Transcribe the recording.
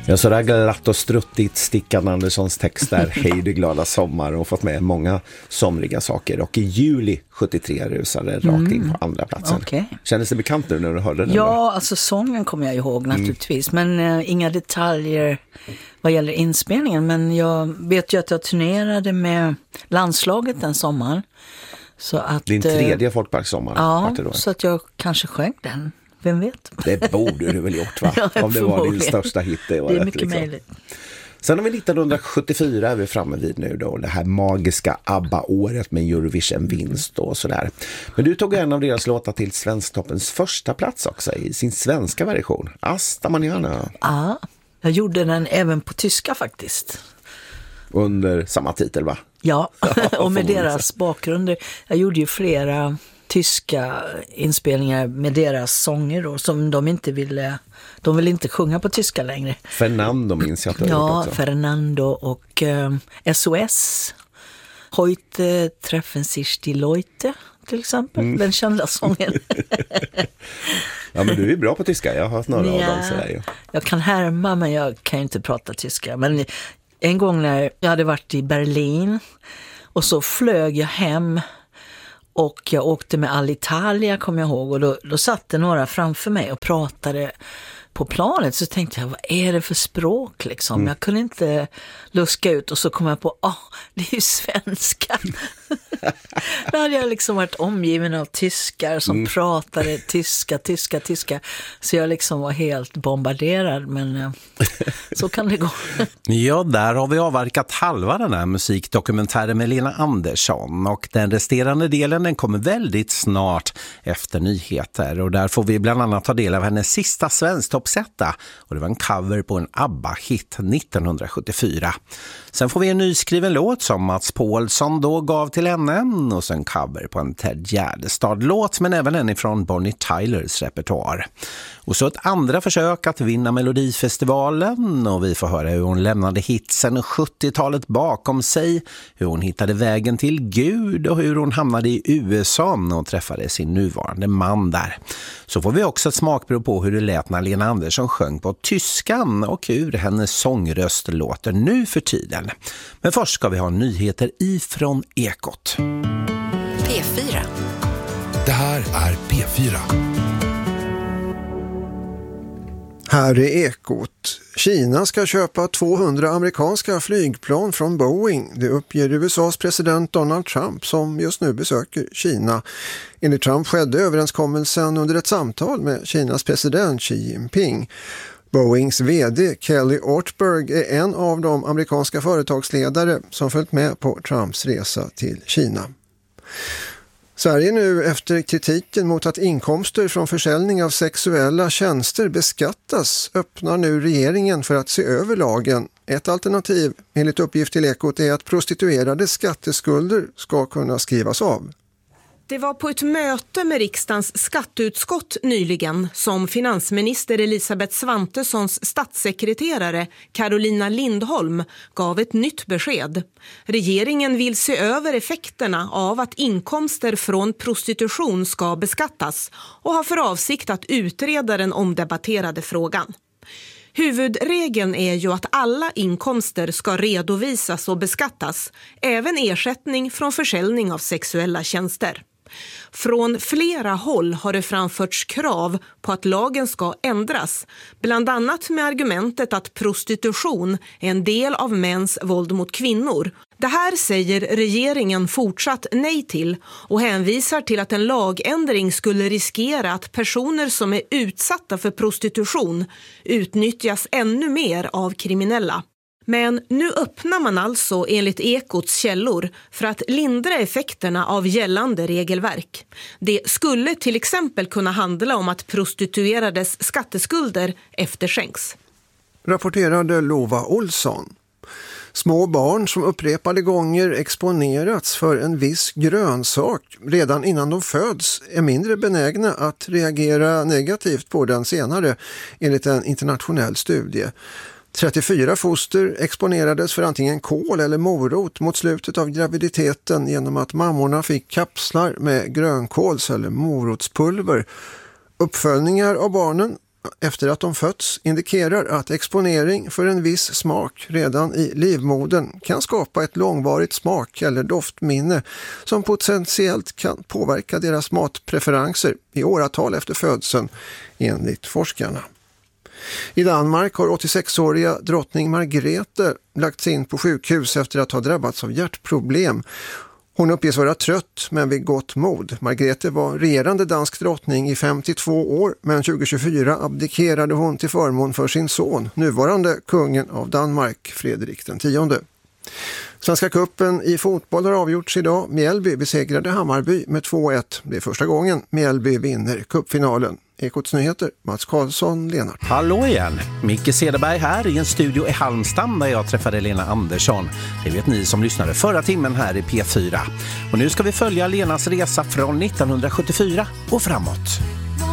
Ja, så där glatt och struttigt Stickan Anderssons text där, Hej du glada sommar, och fått med många somriga saker. Och i juli 73 rusade rakt in på andra platsen. Okay. Kändes det bekant nu när du hörde den? Ja, alltså sången kommer jag ihåg naturligtvis. Men inga detaljer vad gäller inspelningen. Men jag vet ju att jag turnerade med landslaget den sommaren. Så att, din tredje folkparkssommar. Ja, så att jag kanske sjöng den. Vem vet? Det borde du väl gjort, va? Ja, om det var din största hit det året. Det är mycket möjligt. Sen har vi 1974 är vi framme vid nu då. Det här magiska ABBA-året med Eurovision-vinst och sådär. Men du tog en av deras låtar till Svensktoppens första plats också i sin svenska version. Asta Manana. Ja, jag gjorde den även på tyska faktiskt. Under samma titel, va? Ja, och med deras bakgrunder. Jag gjorde ju flera tyska inspelningar med deras sånger då, som de vill inte sjunga på tyska längre. Fernando minns jag att du har gjort också. Fernando och SOS. Heute treffen sich die Leute till exempel, den kända sången. Ja, men du är bra på tyska, jag har hört några av dem sådär. Jag kan härma, men jag kan ju inte prata tyska. Men en gång när jag hade varit i Berlin och så flög jag hem och jag åkte med Alitalia, kommer jag ihåg, och då satt det några framför mig och pratade på planet. Så tänkte jag, vad är det för språk liksom? Jag kunde inte luska ut, och så kom jag på, det är ju svenska. Då hade jag liksom varit omgiven av tyskar som pratade tyska. Så jag liksom var helt bombarderad, men så kan det gå. Ja, där har vi avverkat halva den här musikdokumentären med Lena Andersson, och den resterande delen den kommer väldigt snart efter nyheter, och där får vi bland annat ta del av hennes sista svensktoppsetta, och det var en cover på en ABBA-hit 1974. Sen får vi en nyskriven låt som Mats Paulsson då gav till henne, och sen cover på en Ted Gärdestad-låt, men även en ifrån Bonnie Tylers repertoar. Och så ett andra försök att vinna Melodifestivalen, och vi får höra hur hon lämnade hitsen 70-talet bakom sig, hur hon hittade vägen till Gud och hur hon hamnade i USA och träffade sin nuvarande man där. Så får vi också ett smakprov på hur det lät när Lena Andersson sjöng på tyskan och hur hennes sångröst låter nu för tiden. Men först ska vi ha nyheter ifrån Ekot. P4. Det här är P4. Här är Ekot. Kina ska köpa 200 amerikanska flygplan från Boeing. Det uppger USAs president Donald Trump som just nu besöker Kina. Enligt Trump skedde överenskommelsen under ett samtal med Kinas president Xi Jinping. Boeings vd Kelly Ortberg är en av de amerikanska företagsledare som följt med på Trumps resa till Kina. Sverige nu, efter kritiken mot att inkomster från försäljning av sexuella tjänster beskattas, öppnar nu regeringen för att se över lagen. Ett alternativ, enligt uppgift till Ekot, är att prostituerades skatteskulder ska kunna skrivas av. Det var på ett möte med riksdagens skatteutskott nyligen som finansminister Elisabeth Svantessons statssekreterare Carolina Lindholm gav ett nytt besked. Regeringen vill se över effekterna av att inkomster från prostitution ska beskattas och har för avsikt att utreda den omdebatterade frågan. Huvudregeln är ju att alla inkomster ska redovisas och beskattas, även ersättning från försäljning av sexuella tjänster. Från flera håll har det framförts krav på att lagen ska ändras, bland annat med argumentet att prostitution är en del av mäns våld mot kvinnor. Det här säger regeringen fortsatt nej till och hänvisar till att en lagändring skulle riskera att personer som är utsatta för prostitution utnyttjas ännu mer av kriminella. Men nu öppnar man alltså enligt Ekots källor för att lindra effekterna av gällande regelverk. Det skulle till exempel kunna handla om att prostituerades skatteskulder efterskänks. Rapporterade Lova Olsson. Små barn som upprepade gånger exponerats för en viss grönsak redan innan de föds är mindre benägna att reagera negativt på den senare, enligt en internationell studie. 34 foster exponerades för antingen kål eller morot mot slutet av graviditeten genom att mammorna fick kapslar med grönkåls- eller morotspulver. Uppföljningar av barnen efter att de fötts indikerar att exponering för en viss smak redan i livmodern kan skapa ett långvarigt smak- eller doftminne som potentiellt kan påverka deras matpreferenser i åratal efter födseln, enligt forskarna. I Danmark har 86-åriga drottning Margrethe lagts in på sjukhus efter att ha drabbats av hjärtproblem. Hon uppges vara trött men vid gott mod. Margrethe var regerande dansk drottning i 52 år, men 2024 abdikerade hon till förmån för sin son, nuvarande kungen av Danmark, Fredrik den 10:e. Svenska cupen i fotboll har avgjorts idag. Mjällby besegrade Hammarby med 2-1. Det är första gången Mjällby vinner cupfinalen. Ekots nyheter, Mats Karlsson, Lennart. Hallå igen! Micke Cederberg här i en studio i Halmstad där jag träffade Lena Andersson. Det vet ni som lyssnade förra timmen här i P4. Och nu ska vi följa Lenas resa från 1974 och framåt.